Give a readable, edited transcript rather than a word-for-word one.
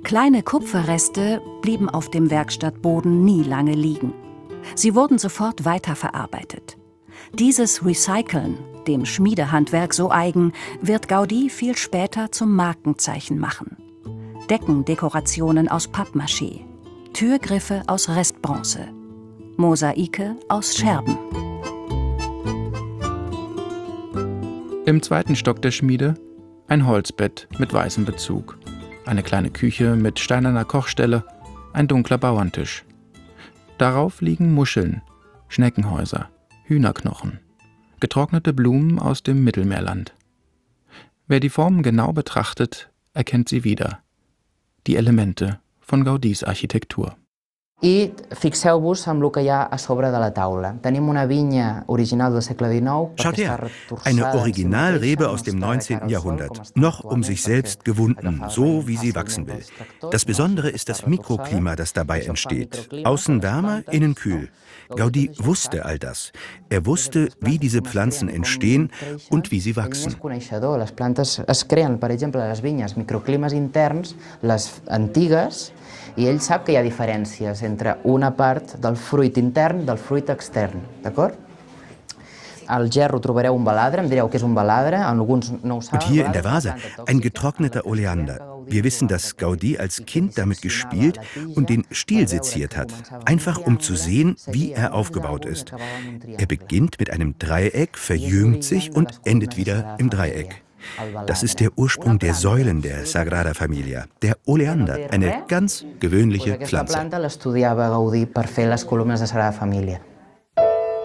Kleine Kupferreste blieben auf dem Werkstattboden nie lange liegen. Sie wurden sofort weiterverarbeitet. Dieses Recyceln, dem Schmiedehandwerk so eigen, wird Gaudí viel später zum Markenzeichen machen. Deckendekorationen aus Pappmaché, Türgriffe aus Restbronze, Mosaike aus Scherben. Im zweiten Stock der Schmiede ein Holzbett mit weißem Bezug, eine kleine Küche mit steinerner Kochstelle, ein dunkler Bauerntisch. Darauf liegen Muscheln, Schneckenhäuser, Hühnerknochen, getrocknete Blumen aus dem Mittelmeerland. Wer die Formen genau betrachtet, erkennt sie wieder. Die Elemente von Gaudís Architektur. I fixeu-vos amb el que hi ha a sobre de la taula. Tenim una vinya original del segle XIX. Schaut her, eine Originalrebe aus dem 19. Jahrhundert, noch um sich selbst gewunden, so wie sie wachsen will. Das Besondere ist das Mikroklima, das dabei entsteht. Außen wärmer, innen kühl. Gaudí wusste all das. Er wusste, wie diese Pflanzen entstehen und wie sie wachsen. Les plantes es creen, per exemple, a les vinyes, microclimes interns, les antigues, i ell sap que hi ha diferències entre una part del fruit intern i del fruit extern, d'acord? Al gerro trobareu un baladre, em direu que és un baladre, alguns no ho saben. Und hier in der Vase ein getrockneter Oleander. Wir wissen, dass Gaudí als Kind damit gespielt und den Stiel seziert hat, einfach um zu sehen, wie er aufgebaut ist. Er beginnt mit einem Dreieck, verjüngt sich und endet wieder im Dreieck. Das ist der Ursprung der Säulen der Sagrada Familia, der Oleander, eine ganz gewöhnliche Pflanze. Aquesta planta l'estudiava Gaudí per fer les columnes de Sagrada Família.